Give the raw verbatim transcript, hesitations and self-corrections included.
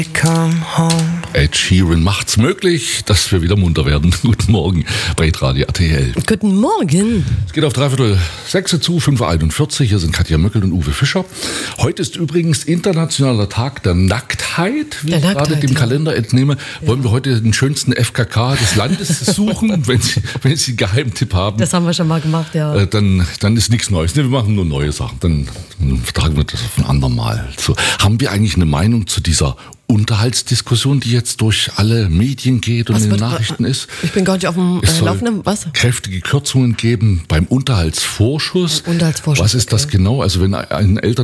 Ed Sheeran macht's möglich, dass wir wieder munter werden. Guten Morgen bei Radio R T L. Guten Morgen. Es geht auf dreiviertel sechs zu, fünf Uhr einundvierzig. Hier sind Katja Möckel und Uwe Fischer. Heute ist übrigens internationaler Tag der Nacktheit. Wie ich gerade dem Kalender entnehme, ja. Wollen wir heute den schönsten F K K des Landes suchen, wenn Sie, wenn Sie einen Geheimtipp haben. Das haben wir schon mal gemacht, ja. Äh, dann, dann ist nichts Neues. Nee, wir machen nur neue Sachen. Dann, dann vertragen wir das auf ein andermal. So, haben wir eigentlich eine Meinung zu dieser Unterhaltsdiskussion, die jetzt durch alle Medien geht und was in den Nachrichten ist? Ich bin gar nicht auf dem äh, Laufenden. Was? Kräftige Kürzungen geben beim Unterhaltsvorschuss. Unterhaltsvorschuss. Was ist das okay. genau? Also wenn ein Eltern